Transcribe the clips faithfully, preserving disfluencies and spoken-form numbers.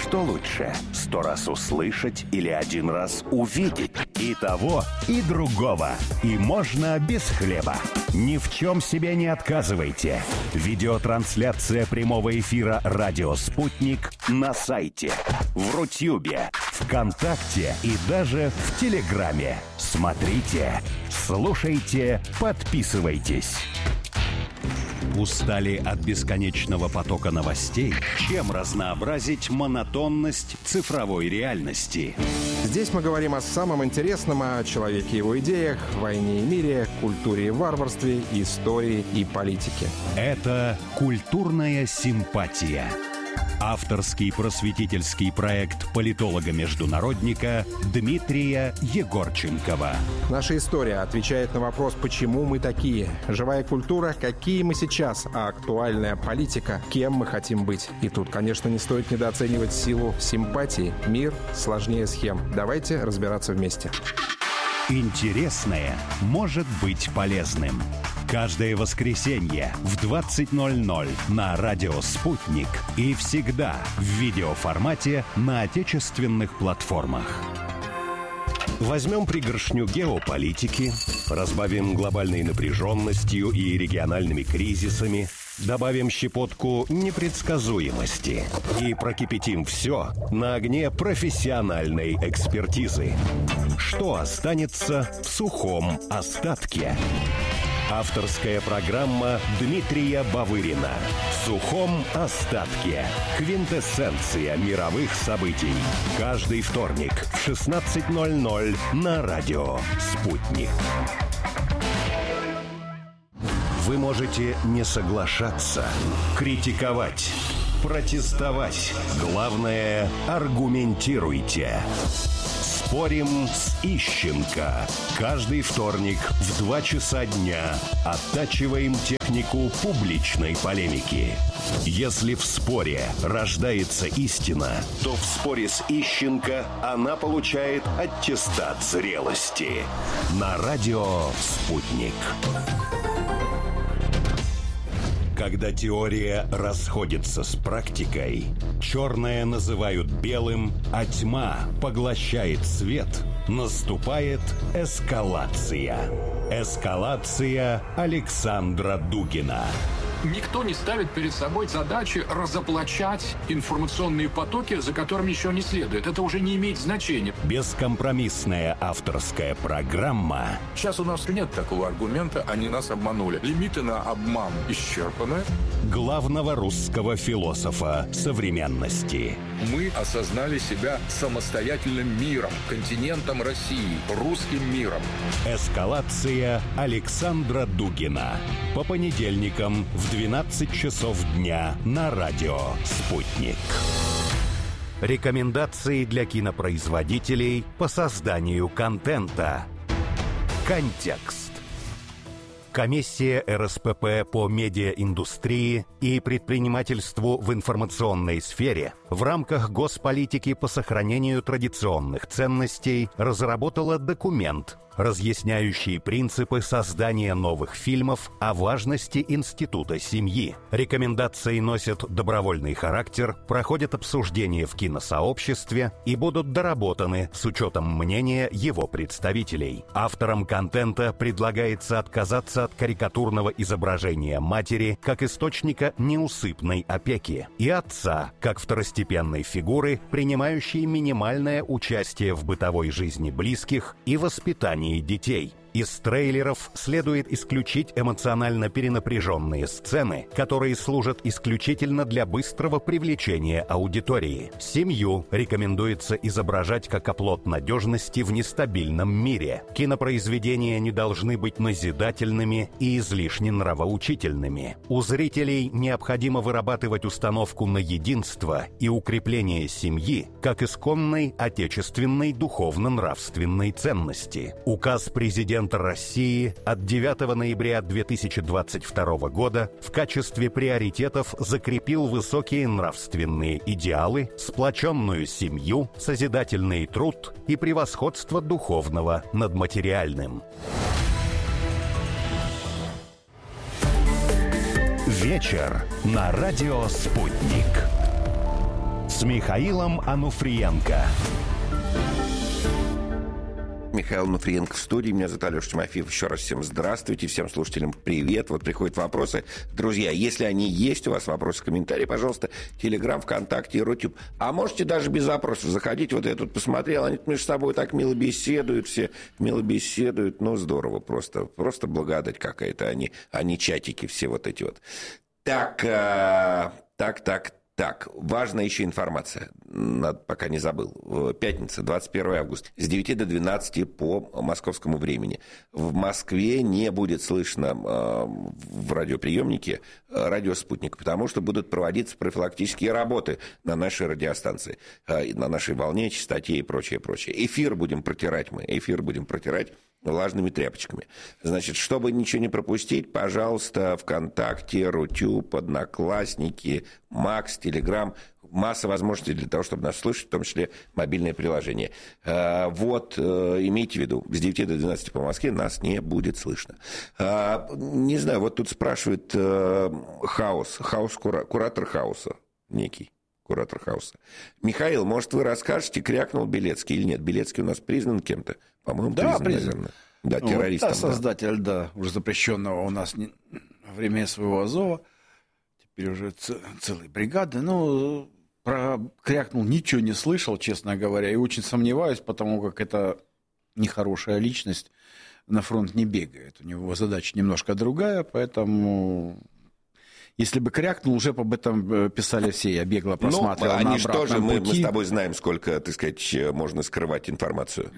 Что лучше, сто раз услышать или один раз увидеть? И того, и другого. И можно без хлеба. Ни в чем себе не отказывайте. Видеотрансляция прямого эфира «Радио Спутник» на сайте, в Рутюбе, ВКонтакте и даже в Телеграме. Смотрите, слушайте, подписывайтесь. Устали от бесконечного потока новостей? Чем разнообразить монотонность цифровой реальности? Здесь мы говорим о самом интересном, о человеке и его идеях, войне и мире, культуре и варварстве, истории и политике. Это «Культурная симпатия». Авторский просветительский проект политолога-международника Дмитрия Егорченкова. Наша история отвечает на вопрос, почему мы такие. Живая культура, какие мы сейчас, а актуальная политика, кем мы хотим быть. И тут, конечно, не стоит недооценивать силу симпатии. Мир сложнее схем. Давайте разбираться вместе. Интересное может быть полезным. Каждое воскресенье в двадцать ноль ноль на радио «Спутник» и всегда в видеоформате на отечественных платформах. Возьмем пригоршню геополитики, разбавим глобальной напряженностью и региональными кризисами, добавим щепотку непредсказуемости и прокипятим все на огне профессиональной экспертизы. Что останется в сухом остатке? Авторская программа Дмитрия Бавырина «В сухом остатке». Квинтэссенция мировых событий. Каждый вторник в шестнадцать ноль ноль на радио «Спутник». Вы можете не соглашаться, критиковать, протестовать. Главное, аргументируйте. Спорим с Ищенко. Каждый вторник в два часа дня оттачиваем технику публичной полемики. Если в споре рождается истина, то в споре с Ищенко она получает аттестат зрелости. На радио «Спутник». Когда теория расходится с практикой, черное называют белым, а тьма поглощает свет, наступает эскалация. Эскалация Александра Дугина. Никто не ставит перед собой задачи разоблачать информационные потоки, за которыми еще не следует. Это уже не имеет значения. Бескомпромиссная авторская программа. Сейчас у нас нет такого аргумента, они нас обманули. Лимиты на обман исчерпаны. Главного русского философа современности. Мы осознали себя самостоятельным миром, континентом России, русским миром. Эскалация Александра Дугина. По понедельникам в двенадцать часов дня на радио «Спутник». Рекомендации для кинопроизводителей по созданию контента. Контекст. Комиссия эр эс пэ пэ по медиаиндустрии и предпринимательству в информационной сфере в рамках госполитики по сохранению традиционных ценностей разработала документ, разъясняющий принципы создания новых фильмов о важности института семьи. Рекомендации носят добровольный характер, проходят обсуждение в киносообществе и будут доработаны с учетом мнения его представителей. Авторам контента предлагается отказаться от карикатурного изображения матери как источника неусыпной опеки и отца как второстепенной фигуры, принимающей минимальное участие в бытовой жизни близких и воспитании детей. Из трейлеров следует исключить эмоционально перенапряженные сцены, которые служат исключительно для быстрого привлечения аудитории. Семью рекомендуется изображать как оплот надежности в нестабильном мире. Кинопроизведения не должны быть назидательными и излишне нравоучительными. У зрителей необходимо вырабатывать установку на единство и укрепление семьи как исконной отечественной духовно-нравственной ценности. Указ президента России от девятого ноября две тысячи двадцать второго года в качестве приоритетов закрепил высокие нравственные идеалы, сплоченную семью, созидательный труд и превосходство духовного над материальным. Вечер на радио «Спутник». с Михаилом Ануфриенко. Михаил Ануфриенко в студии. Меня зовут Алеша Тимофеев. Еще раз всем здравствуйте. Всем слушателям привет. Вот приходят вопросы. Друзья, если они есть у вас, вопросы, комментарии, пожалуйста, Телеграм, ВКонтакте, Рутюб. А можете даже без запросов заходить. Вот я тут посмотрел, они между собой так мило беседуют, все мило беседуют. Ну, здорово просто. Просто благодать какая-то. Они, они чатики все вот эти вот. Так, э, так, так, Так, важная еще информация, надо, пока не забыл. Пятница, двадцать первого августа, с девяти до двенадцати по московскому времени. В Москве не будет слышно э, в радиоприемнике радио «Спутник», потому что будут проводиться профилактические работы на нашей радиостанции, э, на нашей волне, частоте и прочее, прочее. Эфир будем протирать мы, эфир будем протирать влажными тряпочками. Значит, чтобы ничего не пропустить, пожалуйста, ВКонтакте, Рутюб, Одноклассники, Макс, Телеграм. Масса возможностей для того, чтобы нас слышать, в том числе мобильное приложение. Вот, имейте в виду, с девяти до двенадцати по Москве нас не будет слышно. Не знаю, вот тут спрашивает Хаос, Хаос, куратор Хаоса некий. Куратор Хауса. Михаил, может, вы расскажете, крякнул Белецкий или нет? Белецкий у нас признан кем-то? По-моему, да, признан, наверное. Да, террористом. Вот, да, создатель, да. да, уже запрещенного у нас не... во время своего Азова. Теперь уже ц... целые бригады. Ну, про крякнул ничего не слышал, честно говоря, и очень сомневаюсь, потому как это нехорошая личность, на фронт не бегает. У него задача немножко другая, поэтому... Если бы крякнул, уже об этом писали все, я бегло просматривал. Ну, они же тоже, мы, мы с тобой знаем, сколько, так сказать, можно скрывать информацию.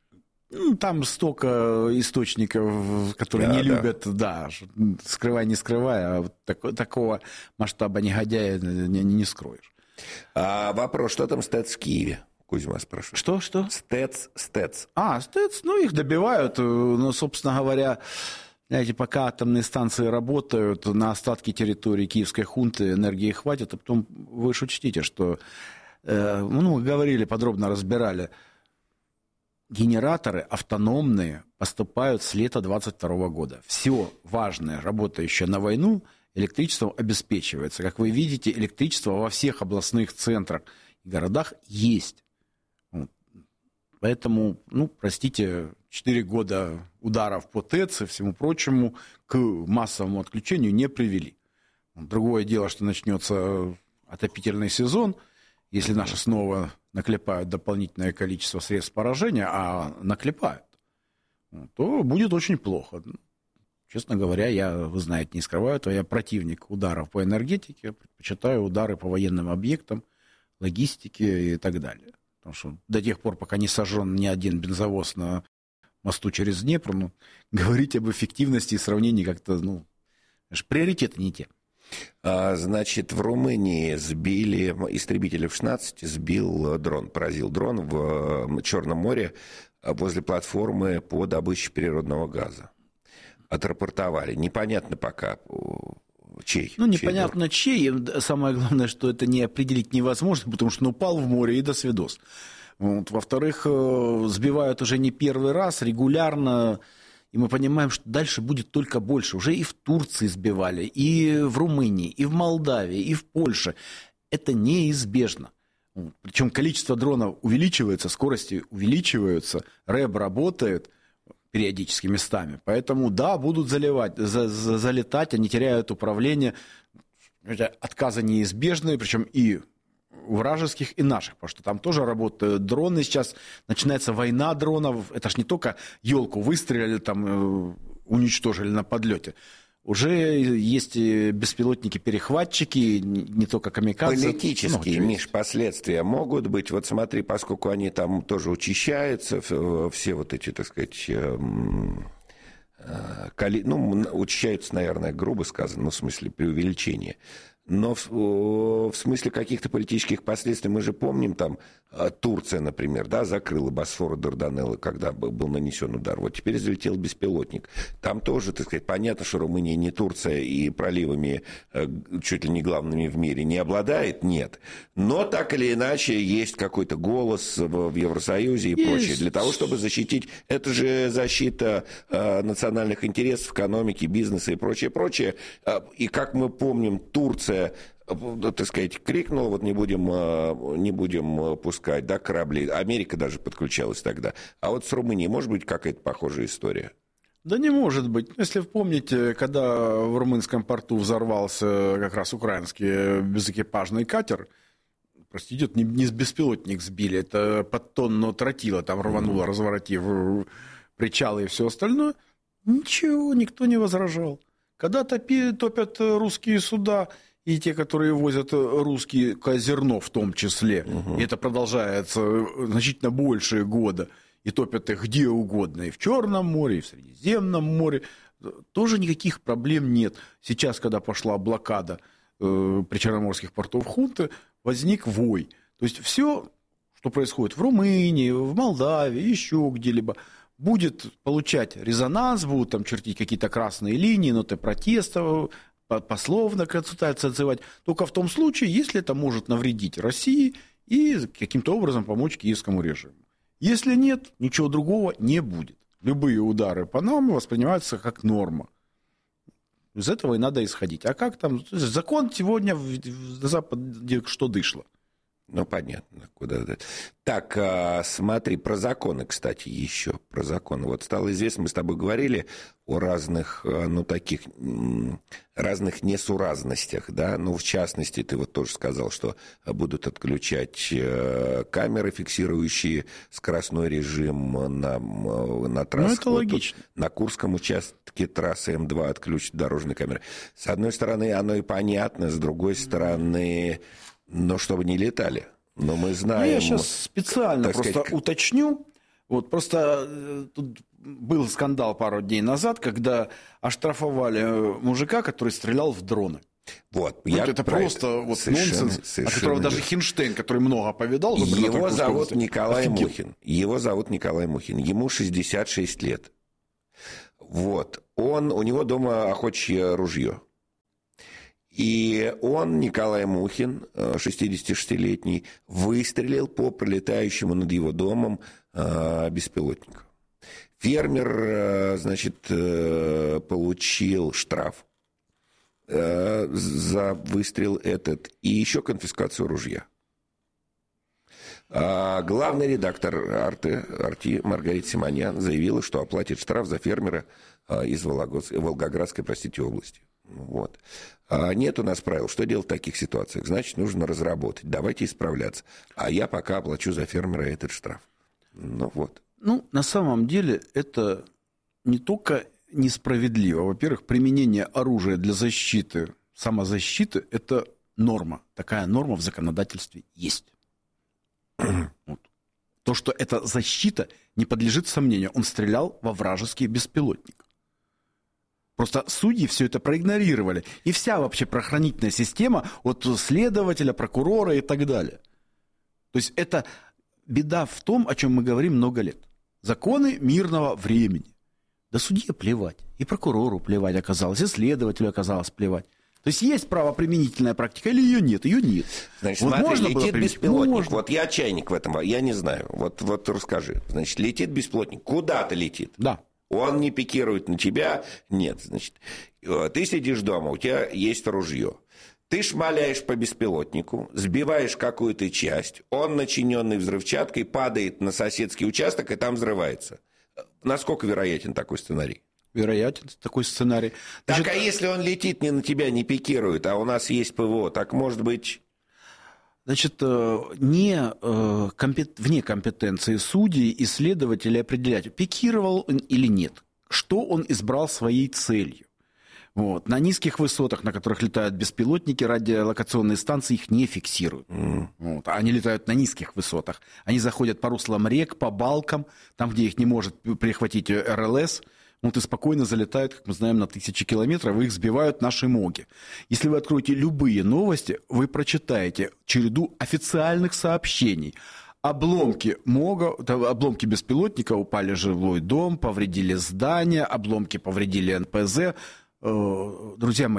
Там столько источников, которые да, не да. любят, да, скрывай, не скрывай, а вот так, такого масштаба негодяя не, не скроешь. А вопрос, что там СТЭЦ в Киеве? Кузьма спрашивает. Что, что? СТЭЦ, СТЭЦ. А, СТЭЦ, ну, их добивают, но, собственно говоря... Знаете, пока атомные станции работают, на остатки территории киевской хунты энергии хватит, а потом вы же учтите, что, э, ну, мы говорили, подробно разбирали, генераторы автономные поступают с лета двадцать второго года. Все важное, работающее на войну, электричеством обеспечивается. Как вы видите, электричество во всех областных центрах и городах есть. Поэтому, ну, простите, четыре года ударов по ТЭЦ и всему прочему к массовому отключению не привели. Другое дело, что начнется отопительный сезон, если наши снова наклепают дополнительное количество средств поражения, а наклепают, то будет очень плохо. Честно говоря, я, вы знаете, не скрываю этого, я противник ударов по энергетике, предпочитаю удары по военным объектам, логистике и так далее. Потому что до тех пор, пока не сожжен ни один бензовоз на мосту через Днепр, ну, говорить об эффективности и сравнении как-то, ну, приоритеты не те. А, значит, в Румынии сбили, истребитель эф шестнадцать сбил дрон, поразил дрон в Черном море возле платформы по добыче природного газа. Отрапортовали. Непонятно пока, чей. Ну, непонятно чей. Самое главное, что это не определить невозможно, потому что он упал в море и до свидос. Вот. Во-вторых, сбивают уже не первый раз, регулярно, и мы понимаем, что дальше будет только больше. Уже и в Турции сбивали, и в Румынии, и в Молдавии, и в Польше. Это неизбежно. Причем количество дронов увеличивается, скорости увеличиваются, рэб работает периодически местами. Поэтому, да, будут заливать, за, за, залетать, они теряют управление. Отказы неизбежные, причем и вражеских, и наших, потому что там тоже работают дроны. Сейчас начинается война дронов. Это ж не только елку выстрелили, там уничтожили на подлете. Уже есть беспилотники-перехватчики, не только камикадзе. Политические, ну, Миш, последствия могут быть. Вот смотри, поскольку они там тоже учащаются, все вот эти, так сказать, ну, учащаются, наверное, грубо сказано, ну, в смысле преувеличения. Но в, в смысле каких-то политических последствий мы же помним, там Турция, например, да, закрыла Босфор и Дарданеллы, когда был нанесен удар. Вот теперь залетел беспилотник. Там тоже, так сказать, понятно, что Румыния не Турция и проливами чуть ли не главными в мире не обладает, нет. Но так или иначе есть какой-то голос в Евросоюзе и есть. Прочее для того, чтобы защитить. Это же защита национальных интересов, экономики, бизнеса и прочее, прочее. И как мы помним, Турция уже, так сказать, крикнула, вот не будем, не будем пускать, да, корабли. Америка даже подключалась тогда. А вот с Румынией может быть какая-то похожая история? Да не может быть. Если вы помните, когда в румынском порту взорвался как раз украинский безэкипажный катер, простите, не, не беспилотник сбили, это под тонну тротила там рвануло, mm-hmm. разворотив причалы и все остальное, ничего, никто не возражал. Когда топи, топят русские суда, и те, которые возят русские зерно в том числе, угу. и это продолжается значительно больше года, и топят их где угодно, и в Черном море, и в Средиземном море, тоже никаких проблем нет. Сейчас, когда пошла блокада э, причерноморских портов хунты, возник вой. То есть все, что происходит в Румынии, в Молдавии, еще где-либо, будет получать резонанс, будут там чертить какие-то красные линии, ноты протеста, пословно консультации отзывать, только в том случае, если это может навредить России и каким-то образом помочь киевскому режиму. Если нет, ничего другого не будет. Любые удары по нам воспринимаются как норма. Из этого и надо исходить. А как там? Закон сегодня на Западе что дышло? Ну, понятно. Куда... Так, смотри, про законы, кстати, еще. Про законы. Вот стало известно, мы с тобой говорили о разных, ну, таких, разных несуразностях, да? Ну, в частности, ты вот тоже сказал, что будут отключать камеры, фиксирующие скоростной режим на, на трассах. Ну, это вот логично. На Курском участке трассы эм два отключат дорожные камеры. С одной стороны, оно и понятно, с другой стороны... Но чтобы не летали. Но мы знаем... Ну, я сейчас специально просто сказать... уточню. Вот просто тут был скандал пару дней назад, когда оштрафовали мужика, который стрелял в дроны. Вот, вот это просто это. Вот нонсенс, от которого даже Хинштейн, который много повидал... Его зовут Николай офигел. Мухин. Его зовут Николай Мухин. Ему шестьдесят шесть лет. Вот. Он, у него дома охотчье ружье. И он, Николай Мухин, шестидесятишестилетний, выстрелил по пролетающему над его домом э, беспилотнику. Фермер, э, значит, э, получил штраф э, за выстрел этот и еще конфискацию ружья. А главный редактор «Арты», «Арти» Маргарита Симоньян заявила, что оплатит штраф за фермера э, из Волгоградской, простите, области. Вот. А нет у нас правил, что делать в таких ситуациях. Значит, нужно разработать. Давайте исправляться. А я пока оплачу за фермера этот штраф. Ну вот. Ну, на самом деле, это не только несправедливо. Во-первых, применение оружия для защиты, самозащиты – это норма. Такая норма в законодательстве есть. Вот. То, что эта защита не подлежит сомнению. Он стрелял во вражеский беспилотник. Просто судьи все это проигнорировали. И вся вообще правоохранительная система от следователя, прокурора и так далее. То есть это беда в том, о чем мы говорим много лет. Законы мирного времени. Да судье плевать. И прокурору плевать оказалось, и следователю оказалось плевать. То есть есть правоприменительная практика или ее нет? Ее нет. Значит, вот смотри, можно летит беспилотник. Можно. Вот я чайник в этом, я не знаю. Вот, вот расскажи. Значит, летит беспилотник. Куда-то летит. Да. Он не пикирует на тебя. Нет, значит, ты сидишь дома, у тебя есть ружье. Ты шмаляешь по беспилотнику, сбиваешь какую-то часть, он, начиненный взрывчаткой, падает на соседский участок и там взрывается. Насколько вероятен такой сценарий? Вероятен такой сценарий. Значит, так, а если он летит не на тебя, не пикирует, а у нас есть ПВО, так может быть... Значит, не, вне компетенции судей и следователей определять, пикировал он или нет, что он избрал своей целью. Вот. На низких высотах, на которых летают беспилотники, радиолокационные станции их не фиксируют. Mm. Вот. Они летают на низких высотах. Они заходят по руслам рек, по балкам, там, где их не может перехватить эр эл эс. Вот и спокойно залетают, как мы знаем, на тысячи километров, и их сбивают наши МОГи. Если вы откроете любые новости, вы прочитаете череду официальных сообщений. Обломки МОГа, обломки беспилотника упали в жилой дом, повредили здание, обломки повредили эн пэ зэ. Друзья мои,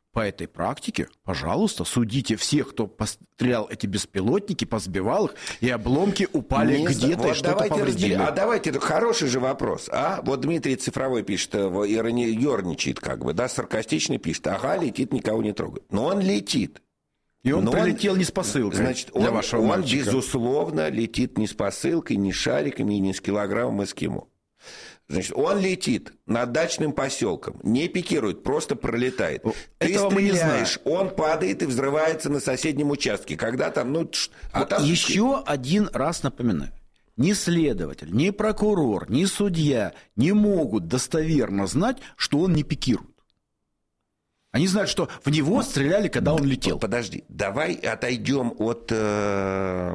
По этой практике, пожалуйста, судите всех, кто пострелял эти беспилотники, позбивал их, и обломки упали Не где-то вот и что-то повредили. Разберем. А давайте, хороший же вопрос. А? Вот Дмитрий Цифровой пишет, ерничает как бы, да, саркастично пишет. Ага, летит, никого не трогает. Но он летит. И он Но прилетел он, не с посылкой. Значит, для он, вашего он мальчика. безусловно, летит не с посылкой, не с шариками, и не с килограммом эскимо. Значит, он летит над дачным поселком, не пикирует, просто пролетает. Ты Этого мы не стреляешь, знаем. он падает и взрывается на соседнем участке. Когда там, ну... А Вот там... Еще один раз напоминаю. Ни следователь, ни прокурор, ни судья не могут достоверно знать, что он не пикирует. Они знают, что в него стреляли, когда он летел. Подожди, давай отойдем от... Э...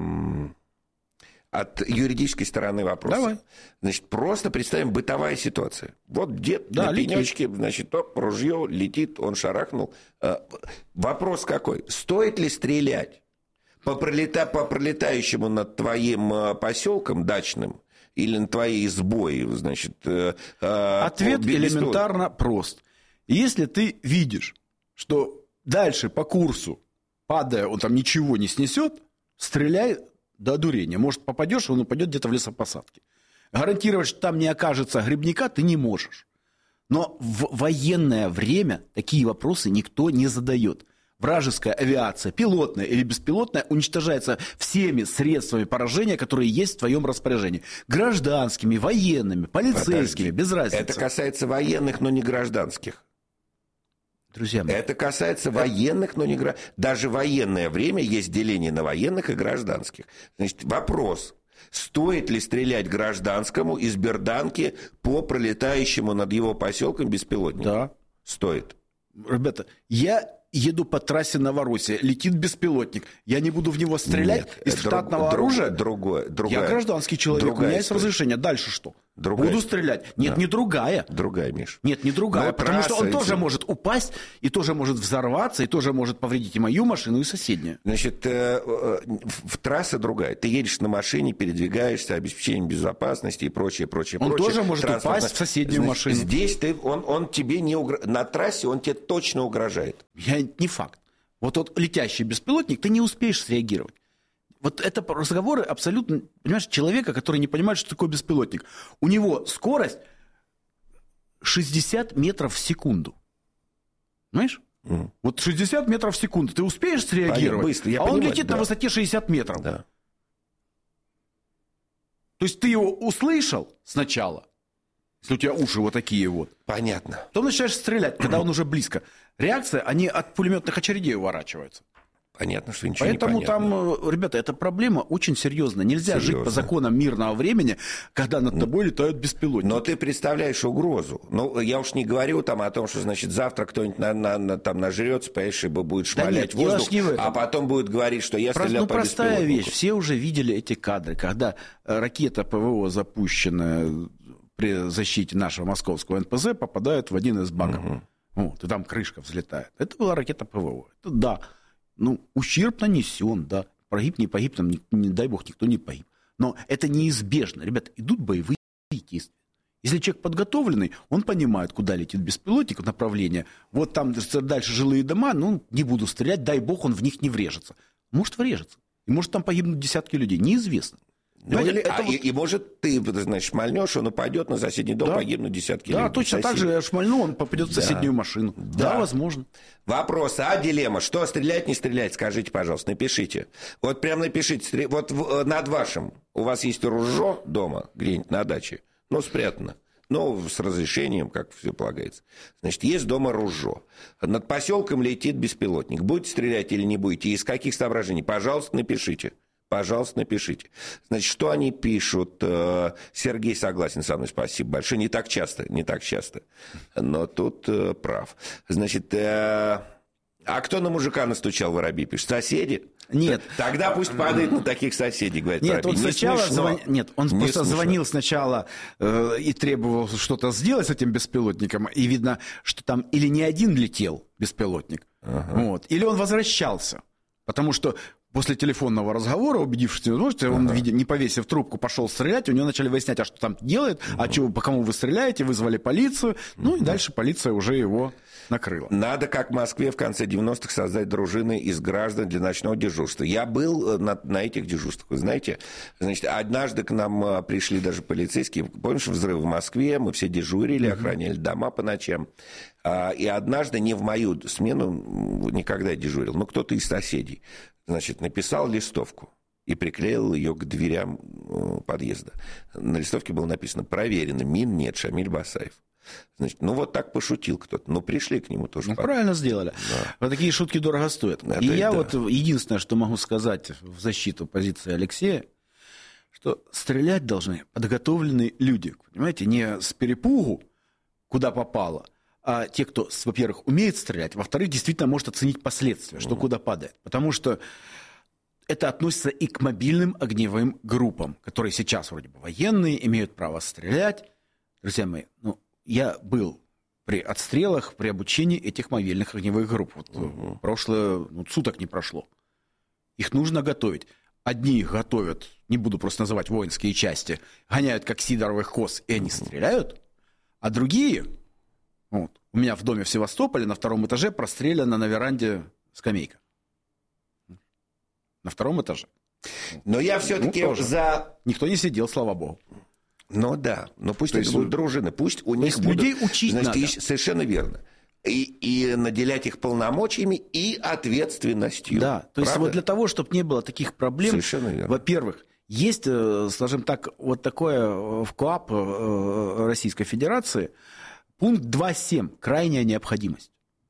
От юридической стороны вопроса. Давай. Значит, просто представим бытовая ситуация. Вот дед да, на летит. пенечке, значит, оп, ружье летит, он шарахнул. Вопрос какой? Стоит ли стрелять по, пролета... по пролетающему над твоим поселком дачным или над твоей избой, значит... Ответ без... элементарно прост. Если ты видишь, что дальше по курсу, падая, он там ничего не снесет, стреляй до одурения. Может, попадешь, он упадет где-то в лесопосадке. Гарантировать, что там не окажется грибника, ты не можешь. Но в военное время такие вопросы никто не задает. Вражеская авиация, пилотная или беспилотная, уничтожается всеми средствами поражения, которые есть в твоем распоряжении. Гражданскими, военными, полицейскими, Подожди. без разницы. Это касается военных, но не гражданских. Друзья мои. Это касается военных, но не гражданских. Даже в военное время есть деление на военных и гражданских. Значит, вопрос. Стоит ли стрелять гражданскому из берданки по пролетающему над его поселком беспилотнику? Да. Стоит. Ребята, я еду по трассе Новороссия, летит беспилотник. Я не буду в него стрелять Нет, из друг, штатного друг, оружия? Другое, другое. Я гражданский человек, у меня есть история. разрешение. Дальше что? Другая Буду история. стрелять? Нет, Да. не другая. Другая, Миш. Нет, не другая, Но потому что он трасса, тоже эти- может упасть, и тоже может взорваться, и тоже может повредить и мою машину, и соседнюю. Значит, э, э, в- в трасса другая. Ты едешь на машине, передвигаешься, обеспечением безопасности и прочее, прочее, Он прочее. тоже может Транспортно- упасть в соседнюю Значит, машину. Здесь ты, он, он тебе не угрожает. На трассе он тебе точно угрожает. Я, не факт. Вот тот летящий беспилотник, ты не успеешь среагировать. Вот это разговоры абсолютно, понимаешь, человека, который не понимает, что такое беспилотник. У него скорость шестьдесят метров в секунду. Понимаешь? Мгм. Вот шестьдесят метров в секунду. Ты успеешь среагировать? Понятно, быстро, я а он понимаю, летит да. на высоте шестьдесят метров. Да. То есть ты его услышал сначала, если у тебя уши вот такие вот, Понятно. потом начинаешь стрелять, когда он уже близко. Реакция, они от пулеметных очередей уворачиваются. Понятно, что ничего Поэтому не понятно. там, э, ребята, эта проблема очень серьезная. Нельзя Серьезно. жить по законам мирного времени, когда над тобой летают беспилотники. Но ты представляешь угрозу. Ну, я уж не говорю там о том, что, значит, завтра кто-нибудь на, на- на- там нажрется, понимаешь, и будет Да шмалять нет, дело воздух, ж не в этом. а потом будет говорить, что я Про- стрелял ну, по простая беспилотнику. вещь. Все уже видели эти кадры, когда э, ракета ПВО, запущенная при защите нашего московского эн пэ зэ, попадает в один из баков. Мгм. Вот, и там крышка взлетает. Это была ракета ПВО. Это да. Ну, ущерб нанесен, да. Погиб, не погиб, там, не, не дай бог, никто не погиб. Но это неизбежно. Ребята, идут боевые действия. Если человек подготовленный, он понимает, куда летит беспилотник, направление. Вот там дальше жилые дома, ну, не буду стрелять, дай бог, он в них не врежется. Может врежется. И может там погибнуть десятки людей. Неизвестно. Ну, Понимаете, или- это а, вот- и, и может ты, значит, шмальнешь, он упадет на соседний дом, Да. погибнут десятки Да, людей. точно так Соседи. же я шмальну, он попадет в Да. соседнюю машину. Да, Да. возможно. Вопрос, а дилемма, что стрелять, не стрелять, скажите, пожалуйста, напишите. Вот прям напишите, стре- вот в- э, над вашим, у вас есть ружье дома, где-нибудь на даче, ну, спрятано, ну, с разрешением, как все полагается. Значит, есть дома ружье. Над поселком летит беспилотник. Будете стрелять или не будете? Из каких соображений? Пожалуйста, напишите. Пожалуйста, напишите. Значит, что они пишут? Э, Сергей согласен со мной, спасибо большое. Не так часто, не так часто. Но тут э, прав. Значит, э, а кто на мужика настучал, Воробей пишет? Соседи? Нет. Тогда пусть падает на таких соседей, говорит Нет, Воробей. он Не сначала смешно. звон... Нет, он Не просто смешно. звонил сначала э, и требовал что-то сделать с этим беспилотником, и видно, что там или не один летел беспилотник, Ага. вот, или он возвращался, потому что после телефонного разговора, убедившись в невозможности, он, ага. не повесив трубку, пошел стрелять, у него начали выяснять, а что там делает, а чего, по кому вы стреляете, вызвали полицию, ну и дальше полиция уже его накрыла. Надо, как в Москве в конце девяностых, создать дружины из граждан для ночного дежурства. Я был на, на этих дежурствах, вы знаете. Значит, однажды к нам пришли даже полицейские. Помнишь, взрыв в Москве, мы все дежурили, охраняли дома по ночам. И однажды, не в мою смену, никогда я дежурил, но кто-то из соседей, значит, написал листовку и приклеил ее к дверям подъезда. На листовке было написано: проверено, мин нет, Шамиль Басаев. Значит, ну вот так пошутил кто-то. Ну, пришли к нему тоже. Ну, правильно сделали. Да. Вот такие шутки дорого стоят. Это, и я да. вот единственное, что могу сказать в защиту позиции Алексея, что стрелять должны подготовленные люди. Понимаете, не с перепугу, куда попало, а те, кто, во-первых, умеет стрелять, во-вторых, действительно может оценить последствия, что mm. куда падает. Потому что это относится и к мобильным огневым группам, которые сейчас вроде бы военные, имеют право стрелять. Друзья мои, ну, я был при отстрелах, при обучении этих мобильных огневых групп. Вот угу. прошлое, ну, суток не прошло. Их нужно готовить. Одни их готовят, не буду просто называть воинские части, гоняют как сидоровых коз, и они угу. стреляют. А другие, вот, у меня в доме в Севастополе на втором этаже простреляна на веранде скамейка. На втором этаже. Но я все-таки ну, за... Никто не сидел, слава богу. Ну да, но пусть это будут дружины, пусть у них будут... людей учить значит, надо. Совершенно верно. И, и наделять их полномочиями и ответственностью. Да, то есть вот для того, чтобы не было таких проблем, во-первых, есть, скажем так, вот такое в КоАП Российской Федерации, пункт два точка семь, крайняя необходимость,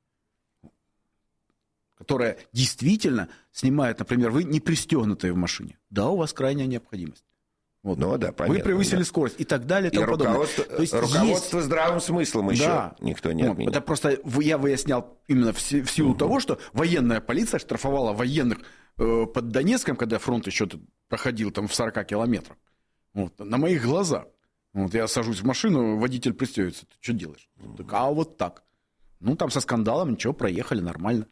которая действительно снимает, например, вы не пристегнутые в машине. Да, у вас крайняя необходимость. Вот. Ну, да, понятно, вы превысили да. скорость и так далее. И, и руководство, то есть руководство есть... здравым смыслом еще да. никто не отменял. Это просто я выяснял именно в силу угу. того, что военная полиция штрафовала военных э, под Донецком, когда фронт еще проходил там в сорока километрах. Вот, на моих глазах. Вот, я сажусь в машину, водитель пристегивается. Ты что делаешь? Угу. Так, а вот так. Ну, там со скандалом ничего, проехали нормально.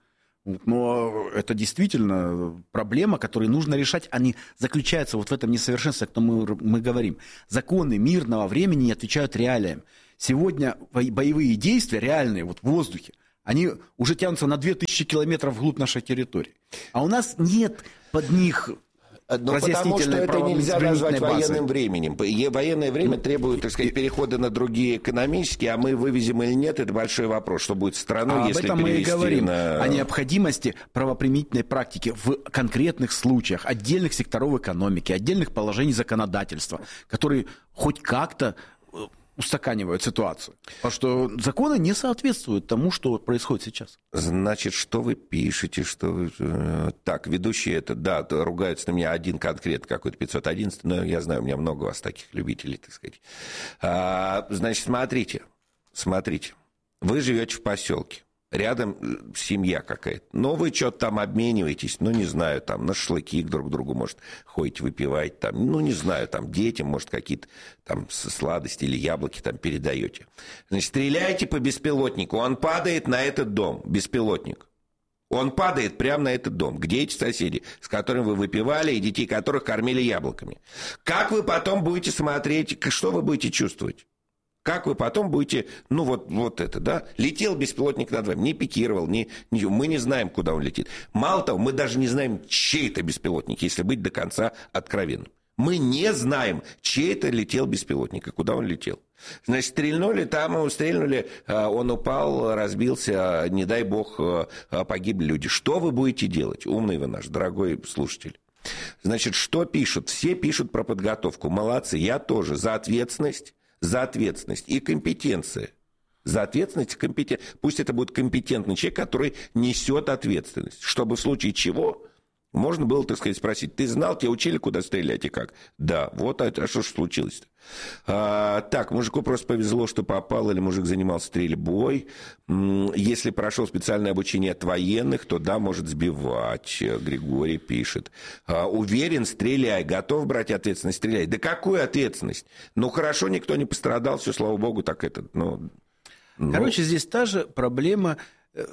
Но это действительно проблема, которую нужно решать. Они заключаются вот в этом несовершенстве, о котором мы, мы говорим. Законы мирного времени не отвечают реалиям. Сегодня боевые действия реальные, вот в воздухе, они уже тянутся на две тысячи километров вглубь нашей территории. А у нас нет под них... Но потому что это нельзя назвать военным временем. Военное время требует, так сказать, перехода на другие экономические, а мы вывезем или нет, это большой вопрос, что будет с страной, а если об этом мы и говорим, на... о необходимости правоприменительной практики в конкретных случаях, отдельных секторов экономики, отдельных положений законодательства, которые хоть как-то устаканивают ситуацию. Потому что законы не соответствуют тому, что происходит сейчас. Значит, что вы пишете, что вы... Так, ведущие это, да, ругаются на меня один конкретно, какой-то пятьсот одиннадцатый, но я знаю, у меня много у вас таких любителей, так сказать. А, значит, смотрите, смотрите. Вы живете в поселке. Рядом семья какая-то. Но вы что-то там обмениваетесь, ну, не знаю, там, на шашлыки друг к другу, может, ходите, выпиваете, там, ну, не знаю, там, детям, может, какие-то там сладости или яблоки там передаете. Значит, стреляйте по беспилотнику, он падает на этот дом, беспилотник. Он падает прямо на этот дом, где эти соседи, с которыми вы выпивали, и детей которых кормили яблоками. Как вы потом будете смотреть, что вы будете чувствовать? Как вы потом будете, ну вот, вот это, да, летел беспилотник над вами, не пикировал, не, не, мы не знаем, куда он летит. Мало того, мы даже не знаем, чей это беспилотник, если быть до конца откровенным. Мы не знаем, чей это летел беспилотник и куда он летел. Значит, стрельнули там, стрельнули, он упал, разбился, не дай бог, погибли люди. Что вы будете делать, умный вы наш, дорогой слушатель? Значит, что пишут? Все пишут про подготовку. Молодцы, я тоже за ответственность. За ответственность и компетенция. За ответственность и компетенция. Пусть это будет компетентный человек, который несет ответственность. Чтобы в случае чего можно было, так сказать, спросить: ты знал, тебя учили, куда стрелять и как? Да, вот, а, а что же случилось-то? А, так, мужику просто повезло, что попал, или мужик занимался стрельбой. Если прошел специальное обучение от военных, то да, может сбивать. Григорий пишет. А, уверен, стреляй, готов брать ответственность, стреляй. Да какую ответственность? Ну, хорошо, никто не пострадал, все, слава богу, так это, ну... Короче, ну... здесь та же проблема...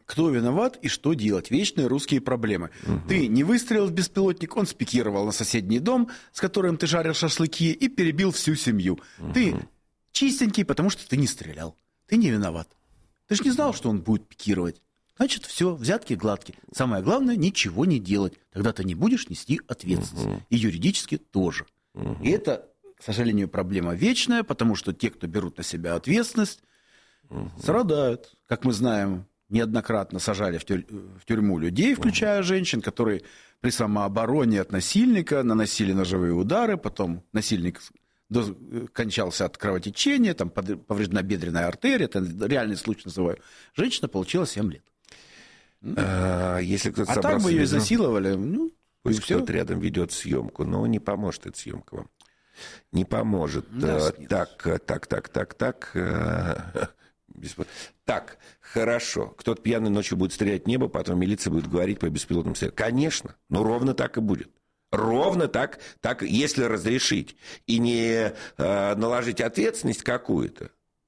Кто виноват и что делать? Вечные русские проблемы. Угу. Ты не выстрелил в беспилотник, он спикировал на соседний дом, с которым ты жарил шашлыки, и перебил всю семью. Угу. Ты чистенький, потому что ты не стрелял. Ты не виноват. Ты же не знал, что он будет пикировать. Значит, все, взятки гладкие. Самое главное, ничего не делать. Тогда ты не будешь нести ответственность. Угу. И юридически тоже. Угу. И это, к сожалению, проблема вечная, потому что те, кто берут на себя ответственность, угу. страдают. Как мы знаем, неоднократно сажали в, тюрь... в тюрьму людей, включая угу. женщин, которые при самообороне от насильника наносили ножевые удары, потом насильник кончался от кровотечения, там повреждена бедренная артерия, это реальный случай называю. Женщина получила семь лет. А, если кто-то а так бы ее изнасиловали. Ну, пусть кто-то рядом ведет съемку, но не поможет эта съемка вам. Не поможет. Да, так, так, так, так, так. Так, хорошо. Кто-то пьяный ночью будет стрелять в небо, потом милиция будет говорить по беспилотным стрелам. Конечно, но ровно так и будет. Ровно так, так, если разрешить и не э, наложить ответственность какую-то,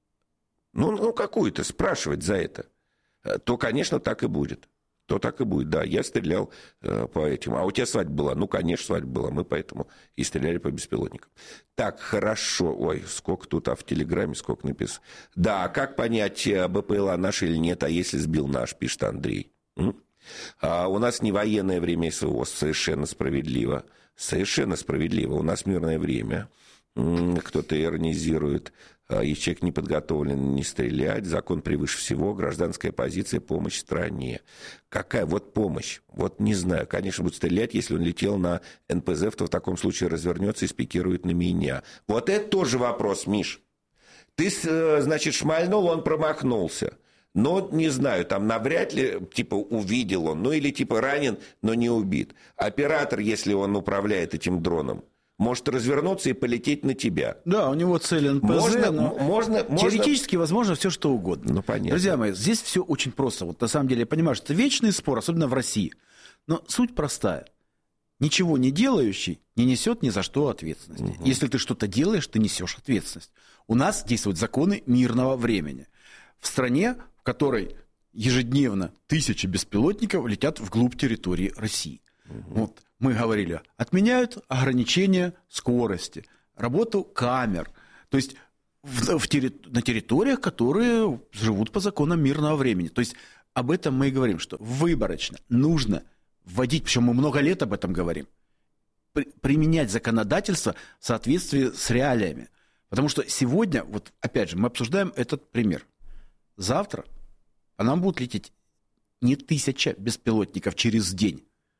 ну, ну, какую-то, спрашивать за это, то, конечно, так и будет. То так и будет. Да, я стрелял э, по этим. А у тебя свадьба была? Ну, конечно, свадьба была. Мы поэтому и стреляли по беспилотникам. Так, хорошо. Ой, сколько тут, а в Телеграме сколько написано. Да, как понять, БПЛА наш или нет, а если сбил наш, пишет Андрей. М? А у нас не военное время СВО, совершенно справедливо. Совершенно справедливо. У нас мирное время. Кто-то иронизирует. Если человек не подготовлен, не стрелять. Закон превыше всего. Гражданская позиция, помощь стране. Какая вот помощь? Вот не знаю. Конечно, будет стрелять, если он летел на эн пэ зэ, то в таком случае развернется и спикирует на меня. Вот это тоже вопрос, Миш. Ты, значит, шмальнул, он промахнулся. Но, не знаю, там навряд ли, типа, увидел он, ну или, типа, ранен, но не убит. Оператор, если он управляет этим дроном, может развернуться и полететь на тебя. Да, у него цель эн пэ зэ, можно, но можно, теоретически можно... возможно все, что угодно. Ну, понятно. Друзья мои, здесь все очень просто. Вот на самом деле я понимаю, что это вечный спор, особенно в России. Но суть простая. Ничего не делающий не несет ни за что ответственности. Угу. Если ты что-то делаешь, ты несешь ответственность. У нас действуют законы мирного времени. В стране, в которой ежедневно тысячи беспилотников летят вглубь территории России. Угу. Вот мы говорили, отменяют ограничения скорости, работу камер. То есть в, в терри, на территориях, которые живут по законам мирного времени. То есть об этом мы и говорим, что выборочно нужно вводить, причем мы много лет об этом говорим, при, применять законодательство в соответствии с реалиями. Потому что сегодня, вот опять же, мы обсуждаем этот пример. Завтра по нам будут лететь не тысяча беспилотников через день,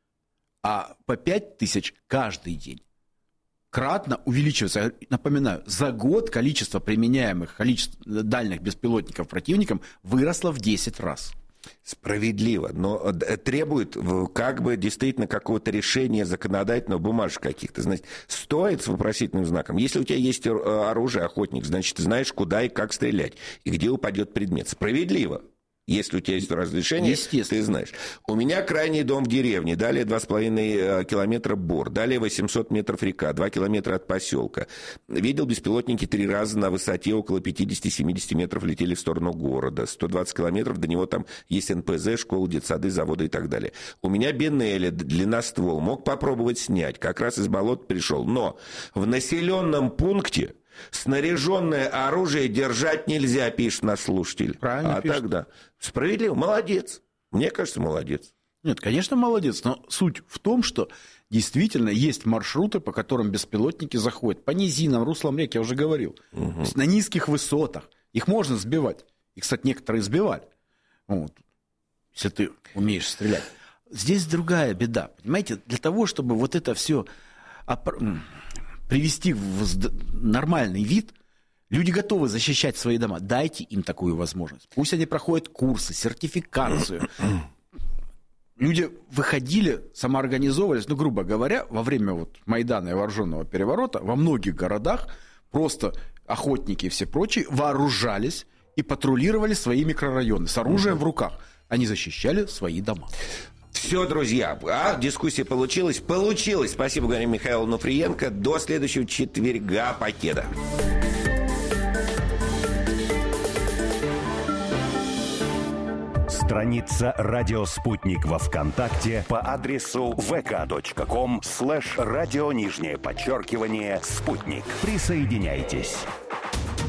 а по пять тысяч каждый день. Кратно увеличивается. Напоминаю, за год количество применяемых количество дальних беспилотников противником выросло в десять раз. Справедливо, но требует как бы действительно какого-то решения законодательного, бумажек каких-то. Значит, стоит с вопросительным знаком. Если у тебя есть оружие, охотник, значит, ты знаешь, куда и как стрелять, и где упадет предмет. Справедливо. Если у тебя есть разрешение, ты знаешь. У меня крайний дом в деревне, далее два с половиной километра бор, далее восемьсот метров река, два километра от поселка. Видел беспилотники три раза на высоте около пятьдесят-семьдесят метров летели в сторону города. сто двадцать километров, до него там есть эн пэ зэ, школы, детсады, заводы и так далее. У меня Бенелли, длинноствол, мог попробовать снять, как раз из болот пришел. Но в населенном пункте снаряженное оружие держать нельзя, пишет наш слушатель. Правильно а пишет. Тогда справедливо, молодец. Мне кажется, молодец. Нет, конечно, молодец, но суть в том, что действительно есть маршруты, по которым беспилотники заходят. По низинам, руслам рек, я уже говорил. Угу. То есть на низких высотах. Их можно сбивать. И, кстати, некоторые сбивали. Вот. Если ты умеешь стрелять. Здесь другая беда. Понимаете, для того, чтобы вот это все опр... привести в нормальный вид, люди готовы защищать свои дома. Дайте им такую возможность. Пусть они проходят курсы, сертификацию. Люди выходили, самоорганизовывались, ну, грубо говоря, во время вот Майдана и вооруженного переворота во многих городах просто охотники и все прочие вооружались и патрулировали свои микрорайоны с оружием в руках. Они защищали свои дома. Все, друзья, а дискуссия получилась? Получилась. Спасибо, говорим Михаилу Онуфриенко. До следующего четверга. Покеда. Страница «Радио Спутник» во ВКонтакте по адресу vk.com слэш радио нижнее подчеркивание «Спутник». Присоединяйтесь.